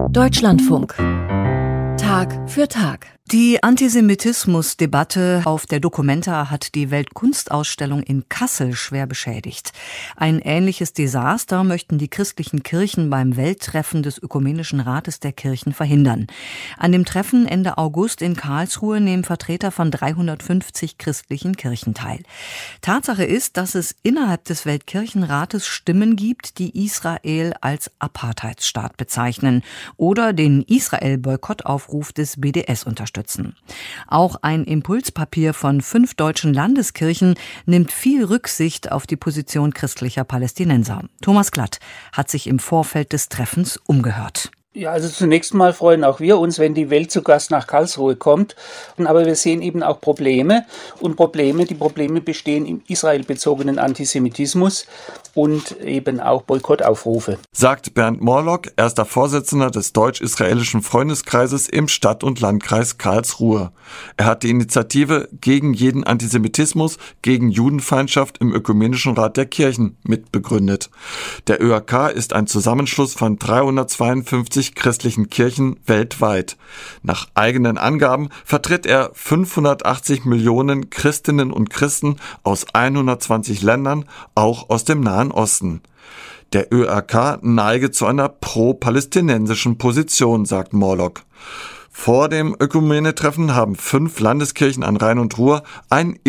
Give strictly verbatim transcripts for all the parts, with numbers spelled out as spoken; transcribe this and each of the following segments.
Deutschlandfunk. Tag für Tag. Die Antisemitismusdebatte auf der Documenta hat die Weltkunstausstellung in Kassel schwer beschädigt. Ein ähnliches Desaster möchten die christlichen Kirchen beim Welttreffen des Ökumenischen Rates der Kirchen verhindern. An dem Treffen Ende August in Karlsruhe nehmen Vertreter von dreihundertfünfzig christlichen Kirchen teil. Tatsache ist, dass es innerhalb des Weltkirchenrates Stimmen gibt, die Israel als Apartheidsstaat bezeichnen oder den Israel-Boykottaufruf des B D S unterstützen. Auch ein Impulspapier von fünf deutschen Landeskirchen nimmt viel Rücksicht auf die Position christlicher Palästinenser. Thomas Glatt hat sich im Vorfeld des Treffens umgehört. Ja, also zunächst mal freuen auch wir uns, wenn die Welt zu Gast nach Karlsruhe kommt. Aber wir sehen eben auch Probleme und Probleme, die Probleme bestehen im israelbezogenen Antisemitismus und eben auch Boykottaufrufe. Sagt Bernd Morlock, erster Vorsitzender des deutsch-israelischen Freundeskreises im Stadt- und Landkreis Karlsruhe. Er hat die Initiative gegen jeden Antisemitismus, gegen Judenfeindschaft im Ökumenischen Rat der Kirchen mitbegründet. Der Ö A K ist ein Zusammenschluss von dreihundertzweiundfünfzig christlichen Kirchen weltweit. Nach eigenen Angaben vertritt er fünfhundertachtzig Millionen Christinnen und Christen aus hundertzwanzig Ländern, auch aus dem Nahen Osten. Der Ö A K neige zu einer pro-palästinensischen Position, sagt Morlock. Vor dem Ökumene-Treffen haben fünf Landeskirchen an Rhein und Ruhr ein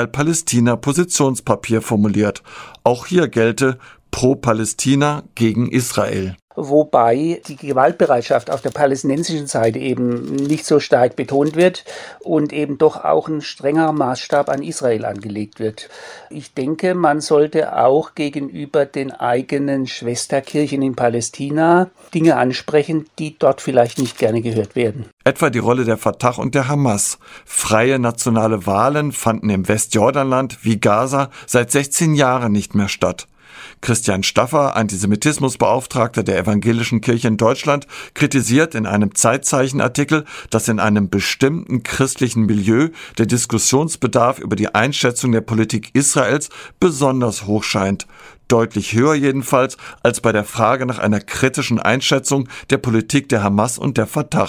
Israel-Palästina-Positionspapier formuliert. Auch hier gelte pro-Palästina gegen Israel. Wobei die Gewaltbereitschaft auf der palästinensischen Seite eben nicht so stark betont wird und eben doch auch ein strenger Maßstab an Israel angelegt wird. Ich denke, man sollte auch gegenüber den eigenen Schwesterkirchen in Palästina Dinge ansprechen, die dort vielleicht nicht gerne gehört werden. Etwa die Rolle der Fatah und der Hamas. Freie nationale Wahlen fanden im Westjordanland wie Gaza seit sechzehn Jahren nicht mehr statt. Christian Staffer, Antisemitismusbeauftragter der Evangelischen Kirche in Deutschland, kritisiert in einem Zeitzeichen-Artikel, dass in einem bestimmten christlichen Milieu der Diskussionsbedarf über die Einschätzung der Politik Israels besonders hoch scheint. Deutlich höher jedenfalls als bei der Frage nach einer kritischen Einschätzung der Politik der Hamas und der Fatah.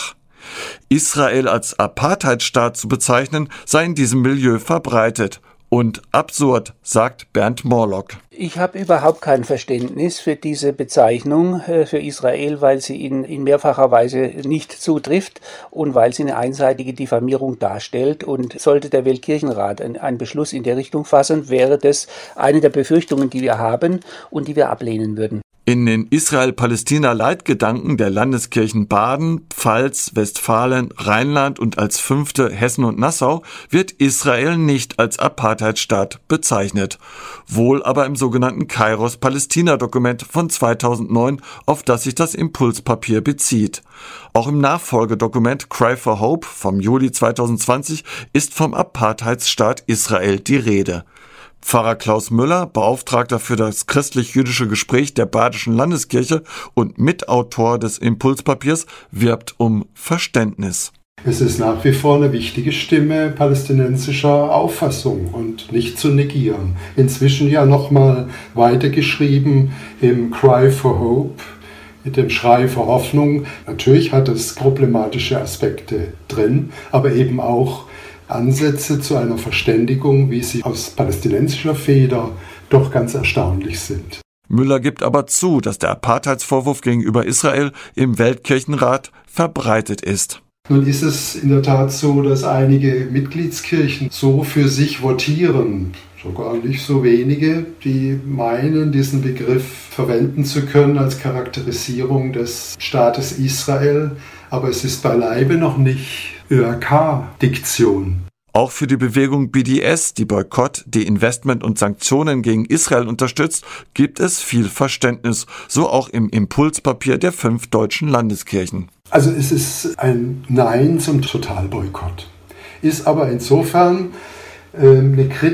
Israel als Apartheidsstaat zu bezeichnen, sei in diesem Milieu verbreitet. Und absurd, sagt Bernd Morlock. Ich habe überhaupt kein Verständnis für diese Bezeichnung äh, für Israel, weil sie in, in mehrfacher Weise nicht zutrifft und weil sie eine einseitige Diffamierung darstellt. Und sollte der Weltkirchenrat ein, einen Beschluss in der Richtung fassen, wäre das eine der Befürchtungen, die wir haben und die wir ablehnen würden. In den Israel-Palästina-Leitgedanken der Landeskirchen Baden, Pfalz, Westfalen, Rheinland und als fünfte Hessen und Nassau wird Israel nicht als Apartheidsstaat bezeichnet. Wohl aber im sogenannten Kairos-Palästina-Dokument von zweitausendneun, auf das sich das Impulspapier bezieht. Auch im Nachfolgedokument Cry for Hope vom Juli zweitausendzwanzig ist vom Apartheidsstaat Israel die Rede. Pfarrer Klaus Müller, Beauftragter für das christlich-jüdische Gespräch der Badischen Landeskirche und Mitautor des Impulspapiers, wirbt um Verständnis. Es ist nach wie vor eine wichtige Stimme palästinensischer Auffassung und nicht zu negieren. Inzwischen ja nochmal weitergeschrieben im Cry for Hope, mit dem Schrei vor Hoffnung. Natürlich hat es problematische Aspekte drin, aber eben auch Ansätze zu einer Verständigung, wie sie aus palästinensischer Feder doch ganz erstaunlich sind. Müller gibt aber zu, dass der Apartheidsvorwurf gegenüber Israel im Weltkirchenrat verbreitet ist. Nun ist es in der Tat so, dass einige Mitgliedskirchen so für sich votieren, sogar nicht so wenige, die meinen, diesen Begriff verwenden zu können als Charakterisierung des Staates Israel. Aber es ist beileibe noch nicht Ö A K-Diktion. Auch für die Bewegung B D S, die Boykott, Deinvestment und Sanktionen gegen Israel unterstützt, gibt es viel Verständnis, so auch im Impulspapier der fünf deutschen Landeskirchen. Also es ist ein Nein zum Totalboykott, ist aber insofern äh, eine kritische